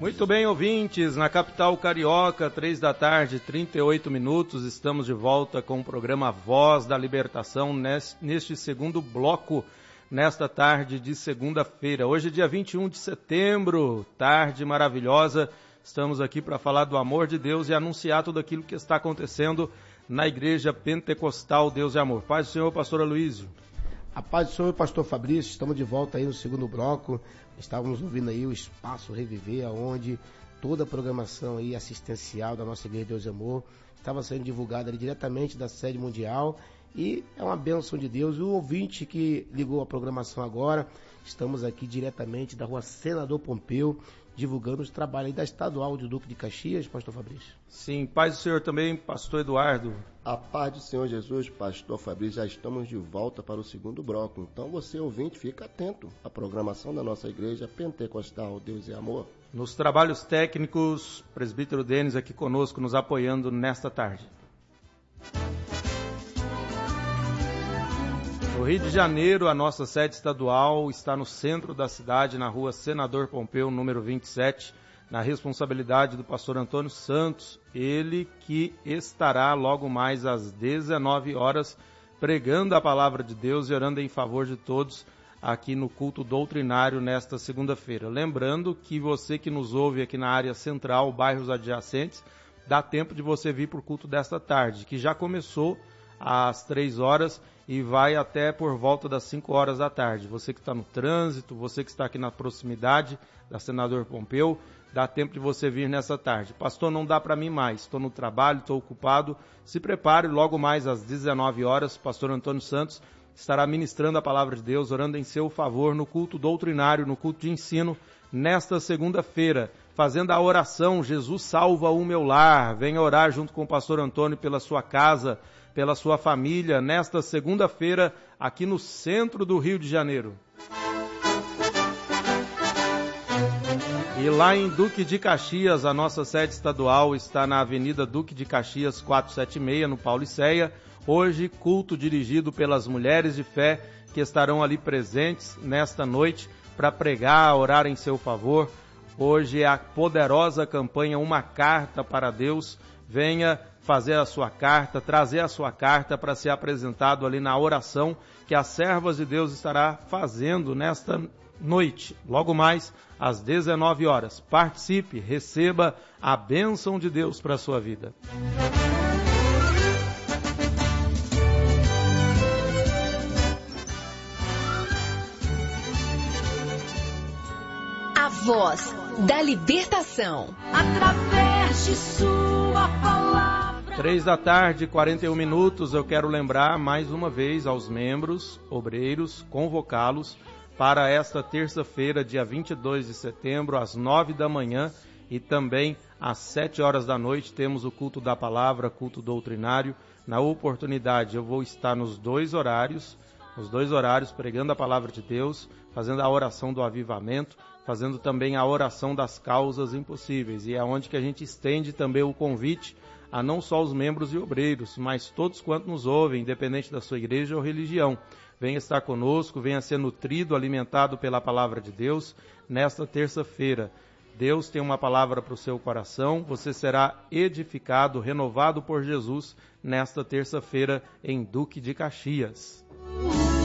Muito bem, ouvintes, na capital carioca, 3 da tarde, 38 minutos, estamos de volta com o programa Voz da Libertação neste segundo bloco, nesta tarde de segunda-feira. Hoje é dia 21 de setembro, tarde maravilhosa, estamos aqui para falar do amor de Deus e anunciar tudo aquilo que está acontecendo na Igreja Pentecostal Deus e Amor. Paz do Senhor, pastor Aloysio. A paz do Senhor, pastor Fabrício, estamos de volta aí no segundo bloco. Estávamos ouvindo aí o Espaço Reviver, onde toda a programação aí assistencial da nossa Igreja Deus e Amor estava sendo divulgada ali diretamente da sede mundial e é uma bênção de Deus. O ouvinte que ligou a programação agora, estamos aqui diretamente da rua Senador Pompeu, divulgando os trabalhos aí da Estadual de Duque de Caxias, pastor Fabrício. Sim, paz do Senhor também, pastor Eduardo. A paz do Senhor Jesus, pastor Fabrício, já estamos de volta para o segundo bloco. Então você, ouvinte, fica atento à programação da nossa Igreja Pentecostal Deus e Amor. Nos trabalhos técnicos, presbítero Denis aqui conosco, nos apoiando nesta tarde. No Rio de Janeiro, a nossa sede estadual está no centro da cidade, na rua Senador Pompeu, número 27, na responsabilidade do pastor Antônio Santos, ele que estará logo mais às 19 horas pregando a palavra de Deus e orando em favor de todos aqui no culto doutrinário nesta segunda-feira. Lembrando que você que nos ouve aqui na área central, bairros adjacentes, dá tempo de você vir para o culto desta tarde, que já começou às 3 horas e vai até por volta das 5 horas da tarde. Você que está no trânsito, você que está aqui na proximidade da Senador Pompeu, dá tempo de você vir nessa tarde. Pastor, não dá para mim mais, estou no trabalho, estou ocupado. Se prepare, logo mais às 19 horas, pastor Antônio Santos estará ministrando a palavra de Deus, orando em seu favor no culto doutrinário, no culto de ensino, nesta segunda-feira, fazendo a oração, Jesus salva o meu lar. Venha orar junto com o pastor Antônio pela sua casa, pela sua família, nesta segunda-feira, aqui no centro do Rio de Janeiro. E lá em Duque de Caxias, a nossa sede estadual está na Avenida Duque de Caxias 476, no Paulicéia. Hoje, culto dirigido pelas mulheres de fé que estarão ali presentes nesta noite para pregar, orar em seu favor. Hoje é a poderosa campanha Uma Carta para Deus. Venha fazer a sua carta, trazer a sua carta para ser apresentado ali na oração que as servas de Deus estará fazendo nesta noite, logo mais às 19 horas. Participe, receba a bênção de Deus para a sua vida. A voz da libertação. Através de sua palavra. 3 da tarde, 41 minutos, eu quero lembrar mais uma vez aos membros, obreiros, convocá-los para esta terça-feira, dia 22 de setembro, às 9 da manhã e também às 7 horas da noite, temos o culto da palavra, culto doutrinário. Na oportunidade, eu vou estar nos dois horários, pregando a palavra de Deus, fazendo a oração do avivamento, fazendo também a oração das causas impossíveis. E é onde que a gente estende também o convite a não só os membros e obreiros, mas todos quantos nos ouvem, independente da sua igreja ou religião. Venha estar conosco, venha ser nutrido, alimentado pela palavra de Deus nesta terça-feira. Deus tem uma palavra para o seu coração, você será edificado, renovado por Jesus nesta terça-feira em Duque de Caxias.